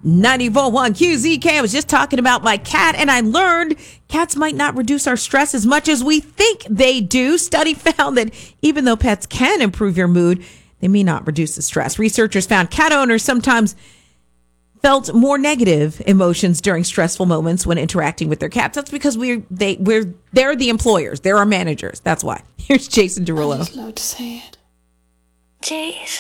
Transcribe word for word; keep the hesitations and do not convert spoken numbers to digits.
ninety-four point one Q Z K. I was just talking about my cat, and I learned cats might not reduce our stress as much as we think they do. Study found that even though pets can improve your mood, they may not reduce the stress. Researchers found cat owners sometimes felt more negative emotions during stressful moments when interacting with their cats. That's because we're they we're they're the employers, they're our managers. That's why. Here's Jason Derulo. I'm slow to say it. Jason.